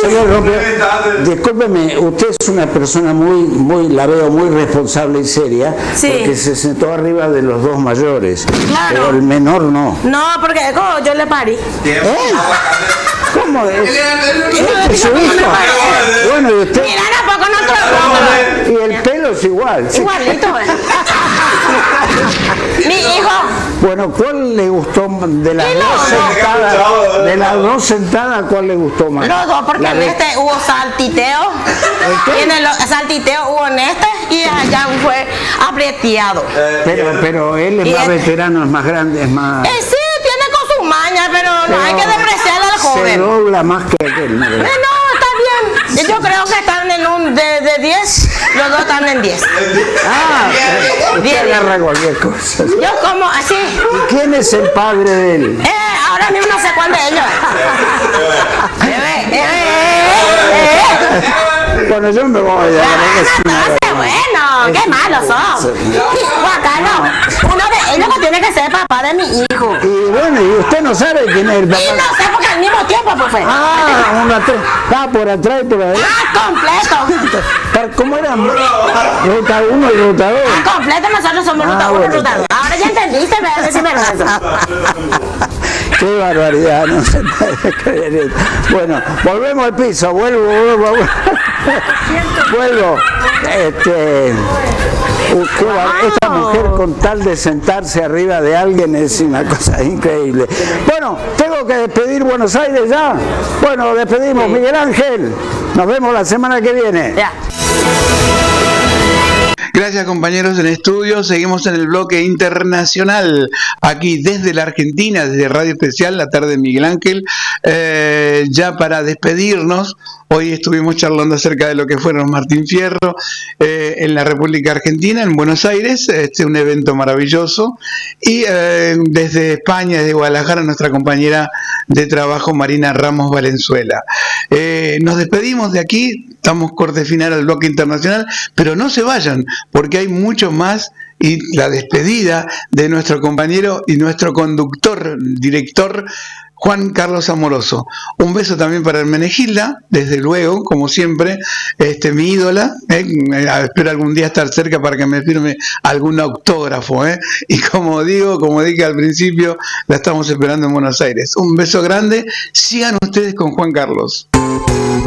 Se le rompió. Discúlpeme, usted es una persona la veo muy responsable y seria, porque se sentó arriba de los dos mayores, pero el menor no. No, porque yo le parí. ¿Cómo es? ¿Es su hijo? Bueno, y usted... Mira, tampoco no te... Y el pelo es igual. Igualito, Mi hijo. Bueno, ¿cuál le gustó de las dos sentadas? De las dos sentadas, ¿cuál le gustó más? Los dos, porque en este hubo saltiteo. Y en el saltiteo hubo en este y allá fue aprieteado. Pero él es más veterano, es más grande, es más... sí, tiene con sus mañas, pero no hay que despreciar al joven. Se dobla más que aquel, ¿no? No, está bien. Yo creo que están en un de 10, los dos están en 10. Usted agarra cualquier cosa. Yo como así. ¿Y quién es el padre de él? Ahora mismo no sé cuál de ellos. Bueno, yo me voy a bueno, qué malos son. Juan Carlos, uno de ellos que tiene que ser papá de mi hijo. Y bueno, y usted no sabe quién es el papá. Y no sé porque al mismo tiempo, pues. Por atrás y por adelante. Completo. ¿Cómo era? Ruta 1 y ruta 2. Completo, nosotros somos ruta 1 y ruta 2. Ahora ya entendiste, me vas a decirme eso. Qué barbaridad, no se puede creer esto. Bueno, volvemos al piso, vuelvo. Esta mujer con tal de sentarse arriba de alguien es una cosa increíble. Bueno, tengo que despedir Buenos Aires ya. Bueno, despedimos. Miguel Ángel, nos vemos la semana que viene. Ya. Gracias, compañeros en estudio. Seguimos en el bloque internacional, aquí desde la Argentina, desde Radio Especial, la tarde de Miguel Ángel. Ya para despedirnos, hoy estuvimos charlando acerca de lo que fueron Martín Fierro en la República Argentina, en Buenos Aires, un evento maravilloso. Y desde España, desde Guadalajara, nuestra compañera de trabajo, Marina Ramos Valenzuela. Nos despedimos de aquí, estamos corte final al bloque internacional, pero no se vayan, porque hay mucho más y la despedida de nuestro compañero y nuestro conductor, director, Juan Carlos Amoroso. Un beso también para Hermenegilda, desde luego, como siempre, mi ídola. Espero algún día estar cerca para que me firme algún autógrafo. Y como dije al principio, la estamos esperando en Buenos Aires. Un beso grande. Sigan ustedes con Juan Carlos.